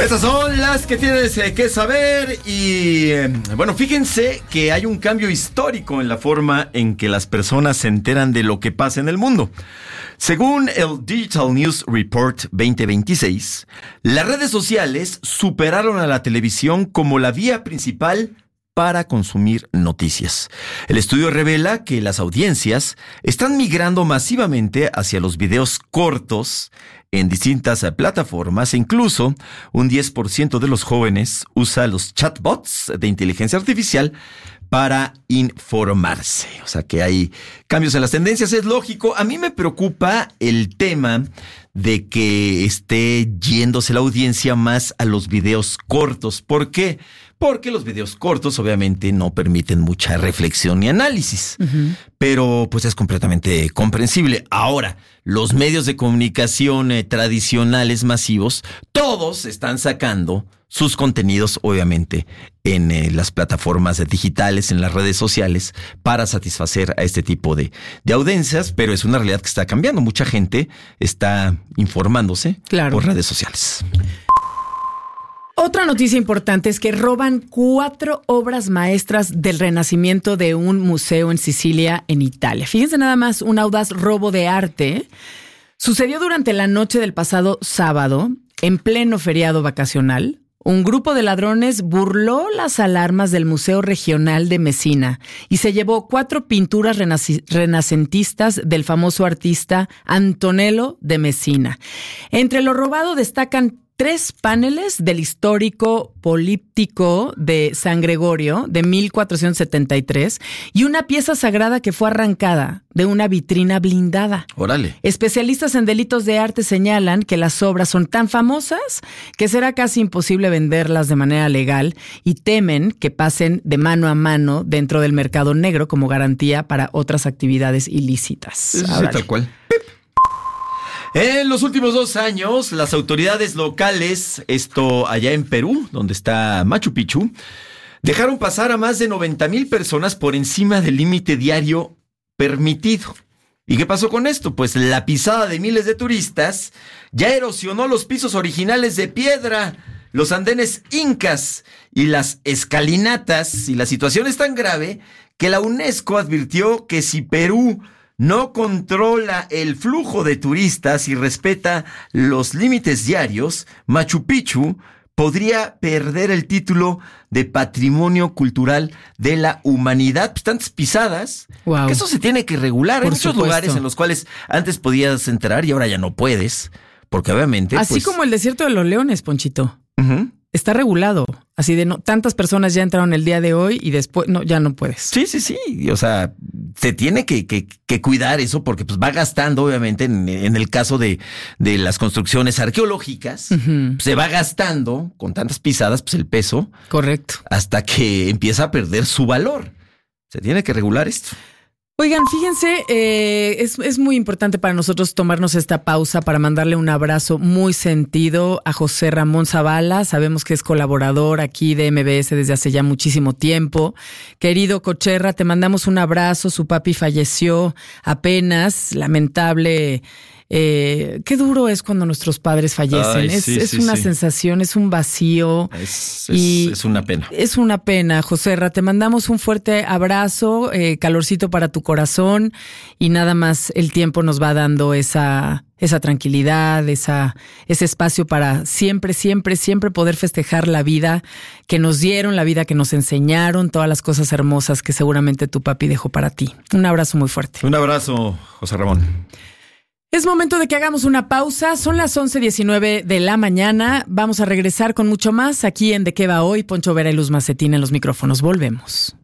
Estas son las que tienes que saber y bueno, fíjense que hay un cambio histórico en la forma en que las personas se enteran de lo que pasa en el mundo. Según el Digital News Report 2026, las redes sociales superaron a la televisión como la vía principal para consumir noticias. El estudio revela que las audiencias están migrando masivamente hacia los videos cortos en distintas plataformas e incluso un 10% de los jóvenes usa los chatbots de inteligencia artificial para informarse. O sea que hay cambios en las tendencias, es lógico. A mí me preocupa el tema de que esté yéndose la audiencia más a los videos cortos. ¿Por qué? Porque los videos cortos obviamente no permiten mucha reflexión ni análisis. Pero pues es completamente comprensible. Ahora, los medios de comunicación tradicionales masivos, todos están sacando sus contenidos, obviamente, en las plataformas digitales, en las redes sociales, para satisfacer a este tipo de audiencias, pero es una realidad que está cambiando. Mucha gente está informándose por redes sociales. Otra noticia importante es que roban 4 obras maestras del Renacimiento de un museo en Sicilia, en Italia. Fíjense nada más, un audaz robo de arte sucedió durante la noche del pasado sábado, en pleno feriado vacacional. Un grupo de ladrones burló las alarmas del Museo Regional de Messina y se llevó 4 pinturas renacentistas del famoso artista Antonello de Messina. Entre lo robado destacan 3 paneles del histórico políptico de San Gregorio de 1473 y una pieza sagrada que fue arrancada de una vitrina blindada. ¡Órale! Especialistas en delitos de arte señalan que las obras son tan famosas que será casi imposible venderlas de manera legal y temen que pasen de mano a mano dentro del mercado negro como garantía para otras actividades ilícitas. Sí, tal cual. En los últimos 2 años, las autoridades locales, esto allá en Perú, donde está Machu Picchu, dejaron pasar a más de 90,000 personas por encima del límite diario permitido. ¿Y qué pasó con esto? Pues la pisada de miles de turistas ya erosionó los pisos originales de piedra, los andenes incas y las escalinatas, y la situación es tan grave que la UNESCO advirtió que si Perú no controla el flujo de turistas y respeta los límites diarios, Machu Picchu podría perder el título de Patrimonio Cultural de la Humanidad. Pues tantas pisadas, que eso se tiene que regular. Hay muchos lugares en los cuales antes podías entrar y ahora ya no puedes, porque obviamente... Así como el desierto de los leones, Ponchito. Está regulado. Así de tantas personas ya entraron el día de hoy y después ya no puedes. Sí. O sea, se tiene que cuidar eso porque pues va gastando, obviamente, en el caso de las construcciones arqueológicas, se va gastando con tantas pisadas, pues el peso. Correcto. Hasta que empieza a perder su valor. Se tiene que regular esto. Oigan, fíjense, es muy importante para nosotros tomarnos esta pausa para mandarle un abrazo muy sentido a José Ramón Zavala. Sabemos que es colaborador aquí de MBS desde hace ya muchísimo tiempo. Querido Cocherra, te mandamos un abrazo. Su papi falleció apenas, lamentable. Qué duro es cuando nuestros padres fallecen. Es una sensación, es un vacío. Es una pena. Es una pena, Joserra. Te mandamos un fuerte abrazo, calorcito para tu corazón y nada más el tiempo nos va dando esa tranquilidad, ese espacio para siempre poder festejar la vida que nos dieron, la vida que nos enseñaron, todas las cosas hermosas que seguramente tu papi dejó para ti. Un abrazo muy fuerte. Un abrazo, José Ramón. Es momento de que hagamos una pausa. Son las 11:19 de la mañana. Vamos a regresar con mucho más aquí en De Qué Va Hoy. Poncho Vera y Luz Macetín en los micrófonos. Volvemos.